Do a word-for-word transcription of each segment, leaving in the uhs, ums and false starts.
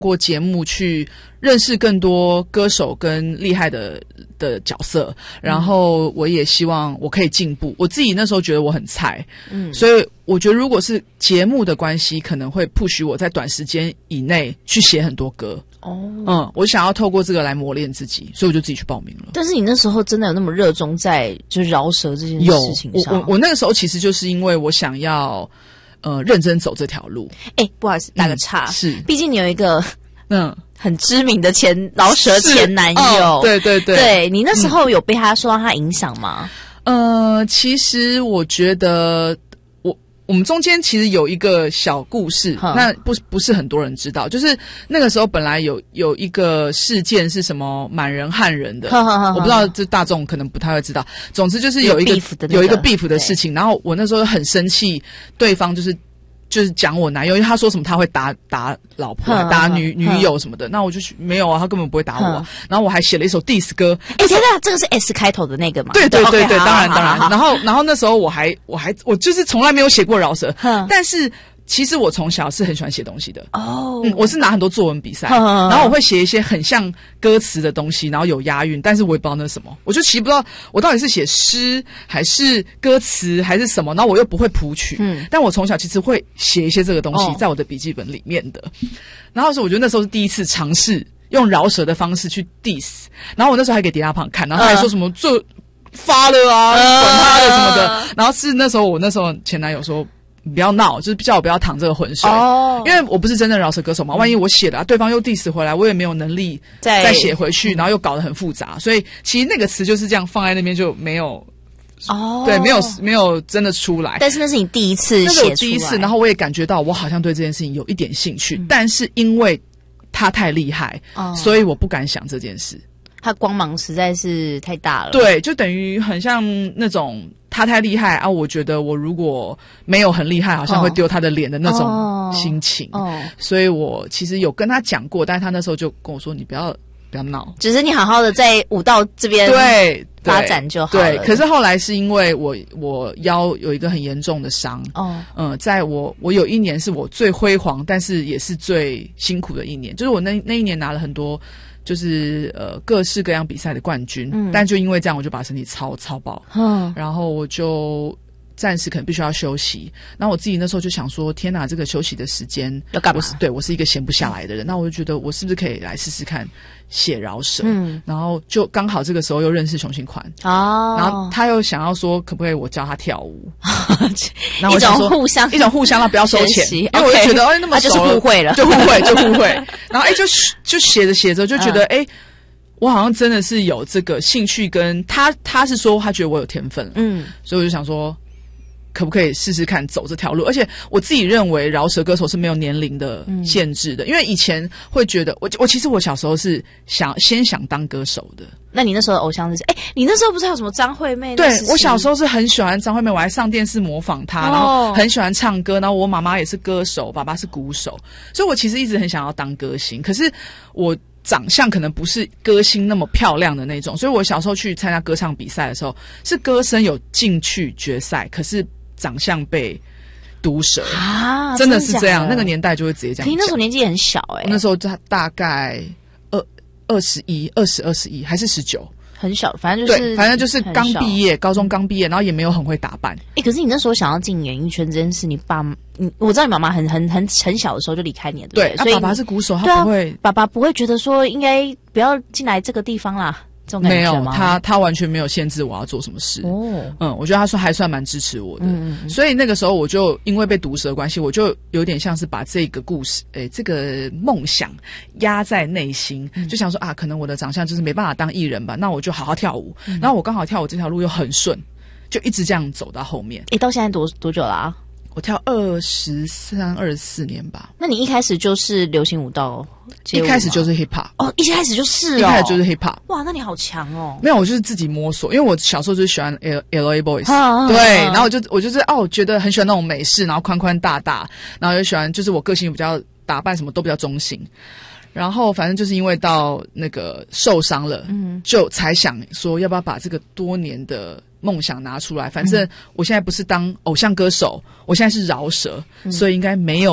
过节目去认识更多歌手跟厉害的的角色，然后我也希望我可以进步。我自己那时候觉得我很菜，嗯，所以我觉得如果是节目的关系，可能会 push 我在短时间以内去写很多歌。哦，嗯，我想要透过这个来磨练自己，所以我就自己去报名了。 但是你那时候真的有那么热衷在就是饶舌这件事情上？ 有，我我我那个时候其实就是因为我想要呃认真走这条路。 哎、欸，不好意思，打个岔， 嗯、是， 毕竟你有一个嗯很知名的前饶舌前男友， 哦，对对对， 对你那时候有被他受到他影响吗？ 嗯、呃，其实我觉得。我们中间其实有一个小故事，那不不是很多人知道，就是那个时候本来有有一个事件是什么满人汉人的，我不知道这大众可能不太会知道。总之就是有一个有, 那个、 有一个 beef 的事情，然后我那时候很生气，对方就是就是讲我男友，因为他说什么他会打打老婆、打女女友什么的，那我就没有啊，他根本不会打我、啊。然后我还写了一首 diss 歌， 哎、欸，等等，这个是 S 开头的那个吗？ 对对对对， okay, 当然当然。 好好好然后然后那时候我还我还我就是从来没有写过饶舌，但是。其实我从小是很喜欢写东西的哦、嗯，我是拿很多作文比赛，然后我会写一些很像歌词的东西，然后有押韵，但是我也不知道那是什么，我就其实不知道我到底是写诗还是歌词还是什么，然后我又不会谱曲，嗯，但我从小其实会写一些这个东西在我的笔记本里面的，然后是我觉得那时候是第一次尝试用饶舌的方式去 diss， 然后我那时候还给迪拉胖看，然后他还说什么这、呃、发了啊，管他的什么的，然后是那时候我那时候前男友说。你不要闹，就是叫我不要淌这个浑水，哦、因为我不是真正饶舌歌手嘛。万一我写了、啊，对方又 diss 回来，我也没有能力再写回去，然后又搞得很复杂。所以其实那个词就是这样放在那边就没有，哦，对，没有没有真的出来。 但是那是你第一次写出来， 那是我第一次，然后我也感觉到我好像对这件事情有一点兴趣，嗯、但是因为他太厉害，哦、所以我不敢想这件事。 他光芒实在是太大了， 对，就等于很像那种他太厉害啊！我觉得我如果没有很厉害，好像会丢他的脸的那种心情。哦，哦所以我其实有跟他讲过，但是他那时候就跟我说：“你不要不要闹， 只是你好好的在舞蹈这边对发展就好了。” 对，可是后来是因为我我腰有一个很严重的伤，哦，嗯，在我我有一年是我最辉煌，但是也是最辛苦的一年，就是我那那一年拿了很多。就是呃各式各样比赛的冠军，嗯，但就因为这样，我就把身体操操爆，嗯，然后我就暂时可能必须要休息。然后我自己那时候就想说，天哪，这个休息的时间要干嘛？ 我是对我是一个闲不下来的人，那我就觉得我是不是可以来试试看写饶舌？嗯，然后就刚好这个时候又认识熊信宽哦，然后他又想要说可不可以我教他跳舞，然后我想说一种互相一种互相，他不要收钱，因为我就觉得哎那么熟了，就是互惠了， 就互惠就互惠，然后哎就就写着写着就觉得哎。嗯我好像真的是有这个兴趣，跟他他是说他觉得我有天分，嗯，所以我就想说，可不可以试试看走这条路？而且我自己认为饶舌歌手是没有年龄的限制的，嗯、因为以前会觉得我我其实我小时候是想先想当歌手的。 那你那时候的偶像是谁？哎，你那时候不是还有什么张惠妹？ 对，我小时候是很喜欢张惠妹，我还上电视模仿她，哦、然后很喜欢唱歌。然后我妈妈也是歌手，爸爸是鼓手，所以我其实一直很想要当歌星。可是我长相可能不是歌星那么漂亮的那种，所以我小时候去参加歌唱比赛的时候，是歌声有进去决赛，可是长相被毒舌啊，真的是这样。那个年代就会直接这样讲。 可你那时候年纪也很小哎、欸， 那时候他大概二二十一、二十、二十一还是十九。 很小，反正就是对，反正就是刚毕业，高中刚毕业，然后也没有很会打扮。 哎、欸，可是你那时候想要进演艺圈这件事，你爸，你我知道你妈妈很很很很小的时候就离开你了，对不对？ 对，所以、啊、爸爸是鼓手，他不会、 啊，爸爸不会觉得说应该不要进来这个地方啦。这种感觉吗？ 没有，他他完全没有限制我要做什么事。哦，嗯，我觉得他说还算蛮支持我的。嗯嗯。所以那个时候我就因为被毒舌的关系，我就有点像是把这个故事，诶，这个梦想压在内心，嗯、就想说啊，可能我的长相就是没办法当艺人吧，那我就好好跳舞。嗯、然后我刚好跳舞这条路又很顺，就一直这样走到后面。 诶，到现在多多久啦、啊？ 我跳二十三、二十四年吧。 那你一开始就是流行舞蹈？ 一开始就是 hip hop 哦，一开始就是哦， 一开始就是 hip hop。 哇，那你好强哦！ 没有，我就是自己摸索，因为我小时候就是喜欢 L L A Boys，、啊、对，啊、然后我就我就是哦，觉得很喜欢那种美式，然后宽宽大大，然后又喜欢就是我个性比较打扮什么都比较中性。然后反正就是因为到那个受伤了，嗯，就才想说要不要把这个多年的梦想拿出来。反正我现在不是当偶像歌手，我现在是饶舌，嗯、所以应该没有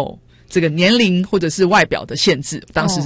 这个年龄或者是外表的限制，当时是